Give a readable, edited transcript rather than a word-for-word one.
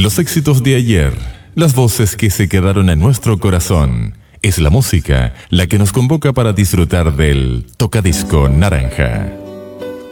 Los éxitos de ayer, las voces que se quedaron en nuestro corazón. Es la música la que nos convoca para disfrutar del Tocadisco Naranja.